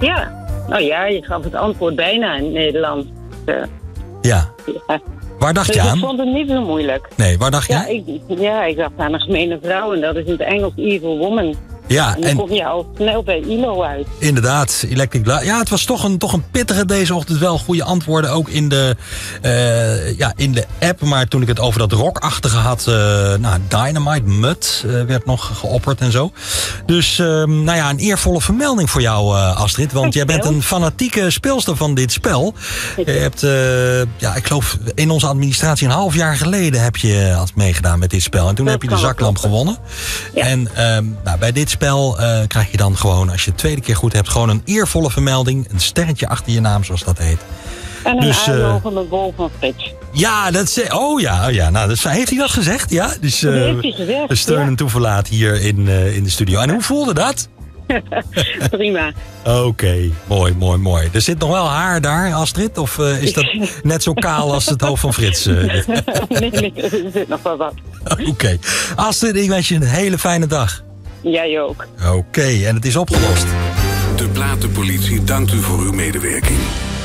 Ja, nou ja, je gaf het antwoord bijna in Nederland. Ja. Waar dacht je Dus aan? ik vond het niet zo moeilijk. Nee, waar dacht je? Ik dacht aan een gemene vrouw en dat is in het Engels Evil Woman. Ja, en dan kom je al snel bij ILO uit. Inderdaad, Electric Light. Ja, het was toch een pittige deze ochtend. Wel goede antwoorden, ook in de app. Maar toen ik het over dat rockachtige had... Dynamite, Mud werd nog geopperd en zo. Dus een eervolle vermelding voor jou, Astrid. Want jij bent een fanatieke speelster van dit spel. Je hebt, ik geloof, in onze administratie een half jaar geleden heb je had meegedaan met dit spel. En toen heb je de zaklamp gewonnen. Ja. En bij dit spel krijg je dan gewoon, als je het tweede keer goed hebt, gewoon een eervolle vermelding. Een sterretje achter je naam, zoals dat heet. En een uitlopende bol van Frits. Ja, dat is... Oh ja. Nou, heeft hij dat gezegd? Ja, dus dat heeft hij gezegd, de steun en toeverlaat hier in de studio. En hoe voelde dat? Prima. Oké, mooi. Er zit nog wel haar daar, Astrid? Of is dat net zo kaal als het hoofd van Frits? Nee, er zit nog wel wat. Oké. Astrid, ik wens je een hele fijne dag. Jij ook. Oké, en het is opgelost. De Platenpolitie dankt u voor uw medewerking.